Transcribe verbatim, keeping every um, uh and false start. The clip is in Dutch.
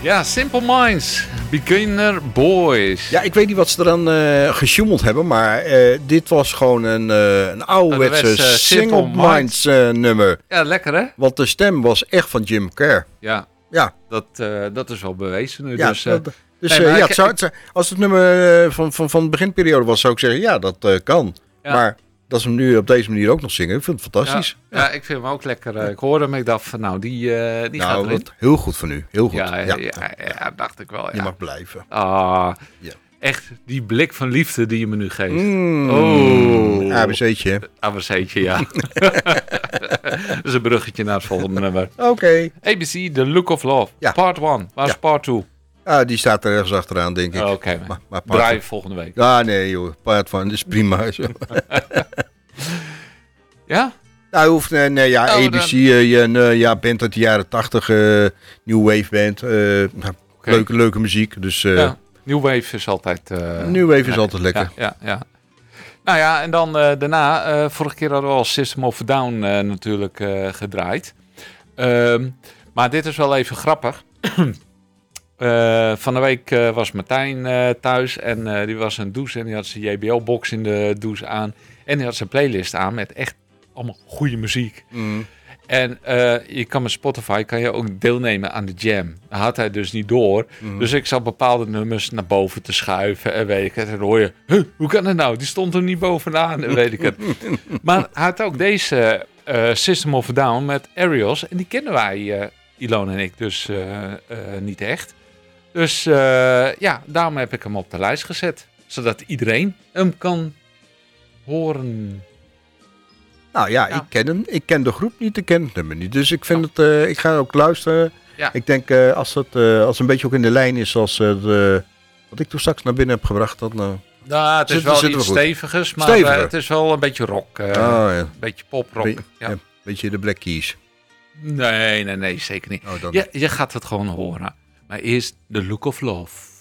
Ja, Simple Minds, Beginner Boys. Ja, ik weet niet wat ze eraan uh, gesjoemeld hebben, maar uh, dit was gewoon een, uh, een ouderwetse uh, Simple Minds uh, nummer. Ja, lekker hè? Want de stem was echt van Jim Kerr. Ja, ja. Dat, uh, dat is wel bewezen nu. Ja, dus, uh, dat, dus nee, uh, ja, het zou, het zou, als het nummer uh, van, van, van de beginperiode was, zou ik zeggen, ja, dat uh, kan. Ja. Maar dat ze hem nu op deze manier ook nog zingen, ik vind het fantastisch. Ja, ja. ja ik vind hem ook lekker. Uh, ik hoorde hem, ik dacht van, nou, die, uh, die nou, gaat erin. Heel goed van u, heel goed. Ja, ja, ja, ja, ja dacht ik wel. Ja. Je mag blijven. Ah, ja. Echt, die blik van liefde die je me nu geeft. Mm, oh. A B C'tje. A B C'tje, ja. Dat is een bruggetje naar het volgende nummer. Oké. Okay. A B C, The Look of Love. Ja. Part one. Waar is ja. part two? Ah, die staat er ergens achteraan, denk ik. Oh, Oké, okay. Draai volgende week. Ja, nee joh. Part one, dat is prima. Ja? Nou, hoeft, nee, nee, ja, oh, A B C, dan... uh, ja, ja, band uit de jaren tachtig, uh, New Wave band. Uh, nou, okay. leuke, leuke muziek. Dus, uh, ja, New Wave is altijd... Uh, New Wave is lekker. altijd lekker. Ja, ja, ja. Nou ja, en dan uh, daarna, uh, vorige keer hadden we al System of a Down uh, natuurlijk uh, gedraaid. Uh, maar dit is wel even grappig. Uh, van de week uh, was Martijn uh, thuis en uh, die was aan het douchen en die had zijn J B L-box in de douche aan. En die had zijn playlist aan met echt allemaal goede muziek. Mm. En uh, je kan met Spotify kan je ook deelnemen aan de jam. Dat had hij dus niet door. Mm. Dus ik zat bepaalde nummers naar boven te schuiven en weet ik het. En dan hoor je, huh, hoe kan dat nou? Die stond er niet bovenaan en weet ik het. Maar hij had ook deze uh, System of a Down met Aerials. En die kennen wij, uh, Ilona en ik, dus uh, uh, niet echt. Dus uh, ja, daarom heb ik hem op de lijst gezet. Zodat iedereen hem kan horen. Nou ja, ja, ik ken hem. Ik ken de groep niet, ik ken het nummer niet. Dus ik vind ja. het, uh, ik ga ook luisteren. Ja. Ik denk uh, als het uh, als het een beetje ook in de lijn is als uh, de, wat ik toen straks naar binnen heb gebracht. Dan, uh, nou, het is zit, wel zit iets stevigers, maar uh, het is wel een beetje rock. Uh, oh, ja. Een beetje poprock. Be- ja. ja, beetje de Black Keys. Nee, nee, nee, zeker niet. Oh, je, je gaat het gewoon horen. Maar eerst The Look of Love.